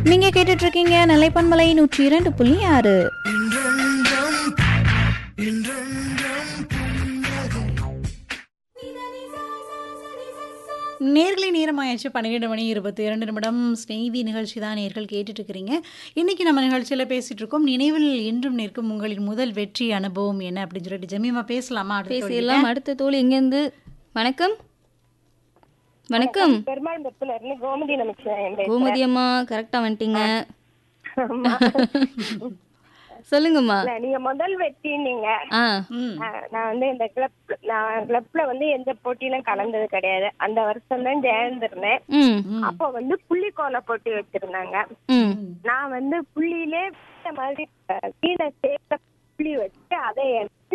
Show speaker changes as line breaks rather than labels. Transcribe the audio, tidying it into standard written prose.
நீங்க கேட்டுட்டு இருக்கீங்க நிலைப்பன்மலை 102.6. நேர்களை நேரமாயாச்சு 12:22 ஸ்நேகிதி நிகழ்ச்சி தான் நேர்கள் கேட்டுட்டு இருக்கிறீங்க. இன்னைக்கு நம்ம நிகழ்ச்சியில் பேசிட்டு இருக்கோம் நினைவில் என்றும் நிற்கும் உங்களின் முதல் வெற்றி அனுபவம் என்ன அப்படின்னு சொல்லிட்டு ஜெமிமா பேசலாமா?
பேசிடலாம். அடுத்த தோழி எங்கேருந்து? வணக்கம். வணக்கம்
பெருமாள்புரத்துல இருந்து கோமதி நினைச்சேன்.
கோமதி அம்மா, கரெக்டா வந்துட்டீங்க. சொல்லுங்கம்மா.
நீங்க முதல் வெற்றி நீங்க
ஆ
நான் வந்து இந்த கிளப்ல வந்து எந்த போட்டியிலும் கலந்தது கிடையாது. அந்த வருஷம் தான் சேர்ந்திருந்தேன்.
ம்
அப்போ வந்து புள்ளி கோல போட்டி வச்சிருந்தாங்க.
ம்
நான் வந்து புள்ளியிலே இந்த மாதிரி கீழே சேர்த்த புள்ளி வச்சு அதை